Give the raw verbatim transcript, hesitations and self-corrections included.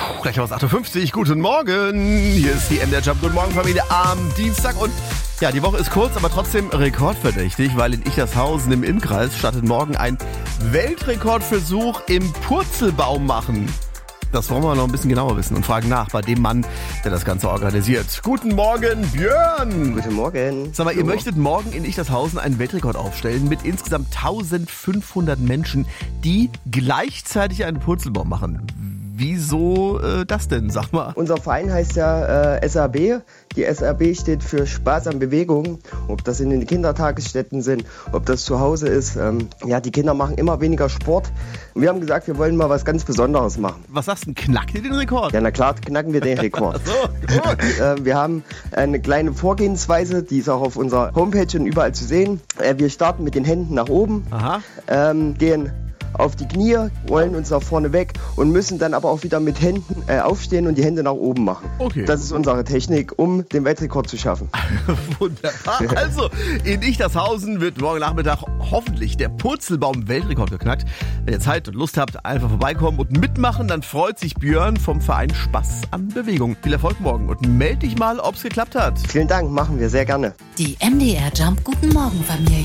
Gleich aus acht Uhr fünfzig. Guten Morgen. Hier ist die M D R Jump. Guten Morgen, Familie, am Dienstag. Und ja, die Woche ist kurz, aber trotzdem rekordverdächtig, weil in Ichtershausen im Innkreis startet morgen ein Weltrekordversuch im Purzelbaum machen. Das wollen wir noch ein bisschen genauer wissen und fragen nach bei dem Mann, der das Ganze organisiert. Guten Morgen, Björn! Guten Morgen. Sag mal, ihr möchtet morgen in Ichtershausen einen Weltrekord aufstellen mit insgesamt eintausendfünfhundert Menschen, die gleichzeitig einen Purzelbaum machen. Wieso äh, das denn, sag mal? Unser Verein heißt ja äh, S A B. Die S A B steht für Spaß an Bewegung. Ob das in den Kindertagesstätten sind, ob das zu Hause ist. Ähm, ja, die Kinder machen immer weniger Sport. Und wir haben gesagt, wir wollen mal was ganz Besonderes machen. Was sagst du, knackt ihr den Rekord? Ja, na klar, knacken wir den Rekord. So, gut. äh, wir haben eine kleine Vorgehensweise, die ist auch auf unserer Homepage und überall zu sehen. Äh, wir starten mit den Händen nach oben, Aha. ähm, gehen auf die Knie, rollen uns nach vorne weg und müssen dann aber auch wieder mit Händen äh, aufstehen und die Hände nach oben machen. Okay. Das ist unsere Technik, um den Weltrekord zu schaffen. Wunderbar. Also, in Ichtershausen wird morgen Nachmittag hoffentlich der Purzelbaum-Weltrekord geknackt. Wenn ihr Zeit und Lust habt, einfach vorbeikommen und mitmachen, dann freut sich Björn vom Verein Spaß an Bewegung. Viel Erfolg morgen und meld dich mal, ob's geklappt hat. Vielen Dank, machen wir sehr gerne. Die M D R Jump Guten Morgen Familie.